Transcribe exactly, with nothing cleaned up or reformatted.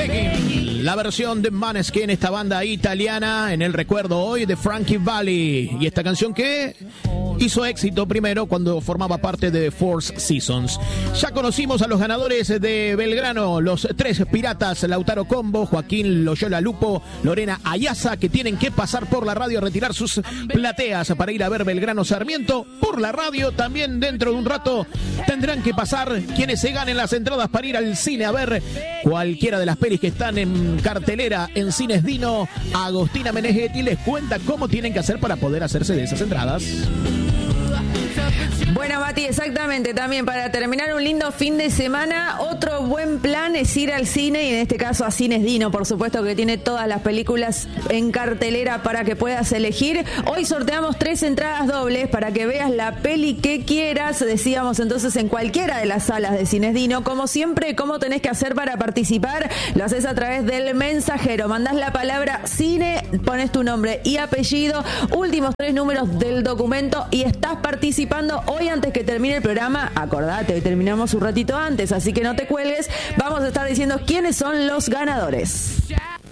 Begging, la versión de Maneskin, esta banda italiana, en el recuerdo hoy de Frankie Valli. Y esta canción que hizo éxito primero cuando formaba parte de Four Seasons. Ya conocimos a los ganadores de Belgrano, los tres piratas, Lautaro Combo, Joaquín Loyola Lupo, Lorena Ayaza, que tienen que pasar por la radio a retirar sus plateas para ir a ver Belgrano Sarmiento por la radio. También dentro de un rato tendrán que pasar quienes se ganen las entradas para ir al cine a ver cualquiera de las pelis que están en cartelera en Cines Dino. Agostina Meneghetti les cuenta cómo tienen que hacer para poder hacerse de esas entradas. Bueno, Mati, exactamente, también para terminar un lindo fin de semana, otro buen plan es ir al cine, y en este caso a Cines Dino, por supuesto, que tiene todas las películas en cartelera para que puedas elegir. Hoy sorteamos tres entradas dobles para que veas la peli que quieras, decíamos entonces en cualquiera de las salas de Cines Dino. Como siempre, ¿cómo tenés que hacer para participar? Lo haces a través del mensajero, mandás la palabra cine, pones tu nombre y apellido, últimos tres números del documento y estás participando. Hoy, antes que termine el programa, acordate, hoy terminamos un ratito antes, así que no te cuelgues, vamos a estar diciendo quiénes son los ganadores.